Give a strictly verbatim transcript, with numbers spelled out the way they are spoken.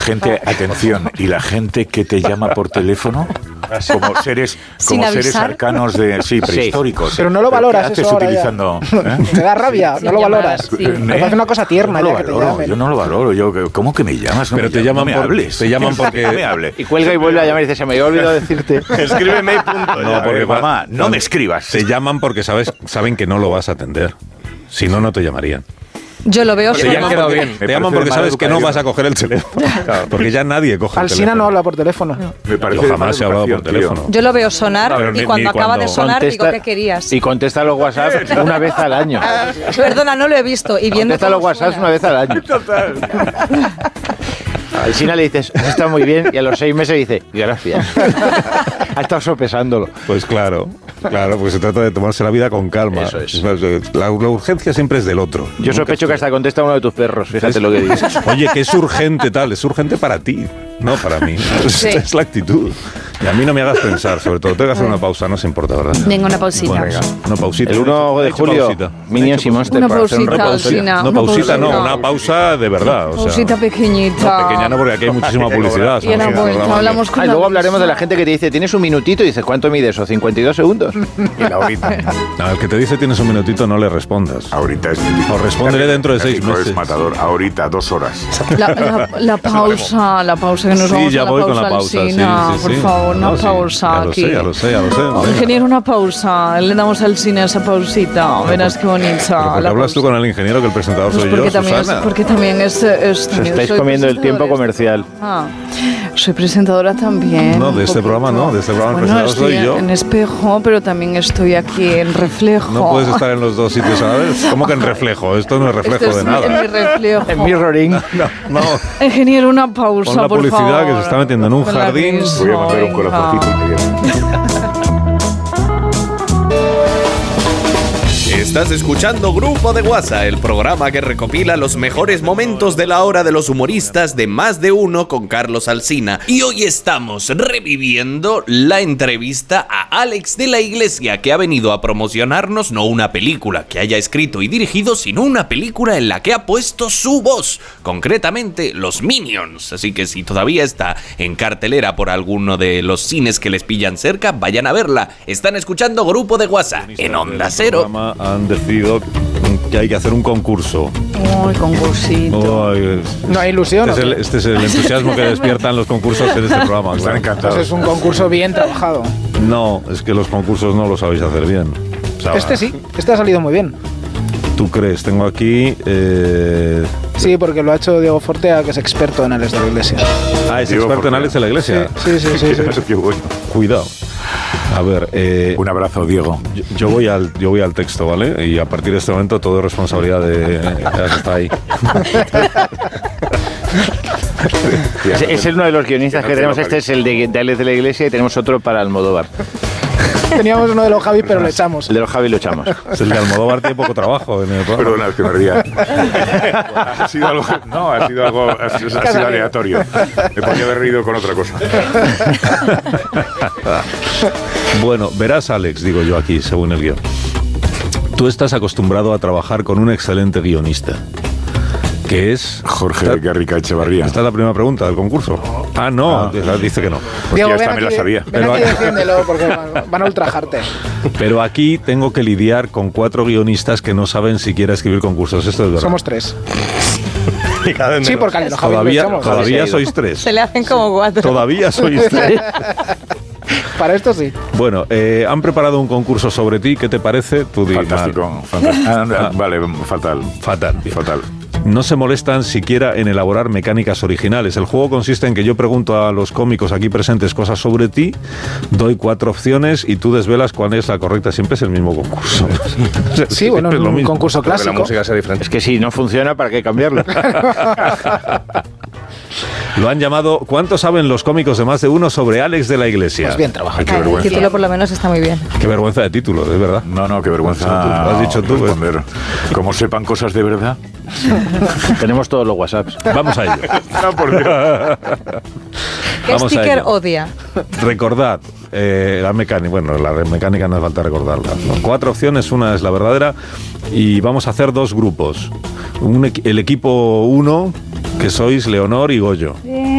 Gente, atención, ¿y la gente que te llama por teléfono? Como seres, como seres arcanos de sí, prehistóricos. Sí. Pero no lo valoras. ¿Qué haces eso utilizando? ¿Eh? Te da rabia, sí, no lo valoras. Sí. Me parece una cosa tierna. Yo no, ya lo que valoro, te yo no lo valoro. Yo, ¿cómo que me llamas? No Pero me te llaman no me por, hables. te llaman porque no me hable. Y cuelga y vuelve a llamar y dice, se me había olvidado decirte. Escríbeme y punto. No, porque mamá, no me escribas. Te llaman porque sabes, saben que no lo vas a atender. Si no, no te llamarían. Yo lo veo Te sonar. llaman porque, bien. te llaman porque sabes que no vas a coger el teléfono. Claro, porque ya nadie coge el Alsina teléfono. no habla por teléfono. Me parece Yo jamás he hablado por teléfono. Yo lo veo sonar No, y ni- cuando ni acaba cuando de sonar contesta, digo, ¿qué querías? Y contesta los WhatsApp una vez al año. Perdona, no lo he visto. Y viendo Contesta cómo los WhatsApp suena. una vez al año. Total. A Alsina le dices, está muy bien, y a los seis meses dice, gracias. Ha estado sopesándolo. Pues claro, claro, porque se trata de tomarse la vida con calma. Eso es. La, la urgencia siempre es del otro. Yo Nunca sospecho es que hasta contesta uno de tus perros, fíjate lo que dices. Oye, que es urgente tal, es urgente para ti, no para mí. Sí. Esta es la actitud. Y a mí no me hagas pensar, sobre todo. Tengo que hacer una pausa, no se importa, ¿verdad? Venga, una pausita. Bueno, venga, una pausita. El uno de Hecho julio, pausita. Minions y Monster Una para hacer un pausita, repaso. Alsina. No, Una pausita no, pausita. una pausa de verdad. O sea, Pausita pequeñita. no, pequeña no, porque aquí hay muchísima publicidad. Y a la Somos- vuelta programa que- hablamos con Ah, y la luego hablaremos de la risa. gente que te dice, tienes un minutito, y dices, ¿cuánto mide eso? ¿cincuenta y dos segundos? Y la ahorita. No, el que te dice tienes un minutito no le respondas. Ahorita es O respóndele dentro de seis México meses. Es matador. Ahorita, dos horas. La, la, la pausa, la pausa, que nos Sí, vamos ya a la voy pausa, con la pausa. Alsina, sí, sí, por sí. favor, una No, sí, pausa ya lo aquí. sé, ya lo sé, ya lo sé. Oh, Venga. ingeniero, una pausa. Le damos al cine esa pausita. Verás qué bonita. Pero ¿por qué la hablas tú pausa. con el ingeniero que el presentador Pues soy porque yo, también es, Susana? porque también es, es Os también estáis soy comiendo el tiempo presentadora. comercial. Ah, soy presentadora también. No, un de este poquito. programa no, de este programa el Bueno, presentador estoy soy yo. en espejo, pero también estoy aquí en reflejo. No puedes estar en los dos sitios a la vez. ¿Cómo que en reflejo? Esto no es reflejo Esto de es nada. En mi reflejo. En mirroring. No, no. Ingeniero, una pausa, Pon la por publicidad favor. que se está metiendo en un Con la jardín. risa, Voy a mandar un venga. corazoncito inmediato. Estás escuchando Grupo de WhatsApp, el programa que recopila los mejores momentos de la hora de los humoristas de Más de Uno con Carlos Alsina. Y hoy estamos reviviendo la entrevista a Alex de la Iglesia, que ha venido a promocionarnos no una película que haya escrito y dirigido, sino una película en la que ha puesto su voz, concretamente Los Minions. Así que si todavía está en cartelera por alguno de los cines que les pillan cerca, vayan a verla. Están escuchando Grupo de WhatsApp en Onda Cero. Han decidido que hay que hacer un concurso. Ay, concursito. Ay, No hay ilusión. Este es, el, este es el entusiasmo que despiertan los concursos de este programa. Están claro. encantados. Entonces es un concurso bien trabajado. No, es que los concursos no lo sabéis hacer bien. O sea, Este sí, este ha salido muy bien. ¿Tú crees? Tengo aquí... Eh... Sí, porque lo ha hecho Diego Fortea, que es experto en Alex de la Iglesia. Ah, es Diego experto en Fortea. Alex de la Iglesia. Sí, sí, sí. sí, sí. Qué bueno. Cuidado. A ver, eh, Un abrazo, Diego. yo, yo voy al, yo voy al texto, ¿vale? Y a partir de este momento todo es responsabilidad de... ya que está ahí. Es, es uno de los guionistas Que no que te tenemos. lo Este es el de, de Alex de la Iglesia, y tenemos otro para Almodóvar. Teníamos uno de los Javi, pero lo echamos. El de los Javi lo echamos. Es el de Almodóvar, tiene poco trabajo en el programa. Perdona, es que me ría. Ha sido algo, no, ha sido algo, ha sido, ha sido aleatorio. Me podría haber reído con otra cosa. Bueno, verás, Alex, digo yo aquí, según el guión. Tú estás acostumbrado a trabajar con un excelente guionista, que es... Jorge Esta- Garrica Echevarría. Esta es la primera pregunta del concurso. Ah, no, Ah. dice que no. Pues ya esta me la sabía. Ven Pero aquí y aquí- defiéndelo, porque van, van a ultrajarte. Pero aquí tengo que lidiar con cuatro guionistas que no saben siquiera escribir concursos. Esto es verdad. Somos tres. Y cada vez Sí, menos. porque al de los Javi lo Todavía, echamos. todavía sois tres. Se le hacen como cuatro. Todavía sois tres. Para esto sí. Bueno, eh, han preparado un concurso sobre ti. ¿Qué te parece? Tú di, Fantástico. fantástico. Ah, no, Ah. vale, fatal. mal. Fatal. Fatal. No se molestan siquiera en elaborar mecánicas originales. El juego consiste en que yo pregunto a los cómicos aquí presentes cosas sobre ti, doy cuatro opciones y tú desvelas cuál es la correcta. Siempre es el mismo concurso. O sea, Sí, bueno, siempre es lo un mismo. concurso Porque la clásico. música sea diferente. Es que si no funciona, ¿para qué cambiarlo? Lo han llamado ¿Cuánto saben los cómicos de Más de Uno sobre Alex de la Iglesia? Pues bien trabajado. Ay, qué Ah, el vergüenza. título por lo menos está muy bien. Qué vergüenza de título, es verdad. No, no, qué vergüenza. Lo has dicho tú, responder. Como sepan cosas de verdad. Tenemos todos los WhatsApps. Vamos a ello. No, por Dios. ¿Qué Vamos a sticker ello. odia? Recordad, eh, la mecánica, bueno, la mecánica no hace falta recordarla. ¿no? Cuatro opciones, una es la verdadera y vamos a hacer dos grupos. Un equi- el equipo uno, que sois Leonor y Goyo.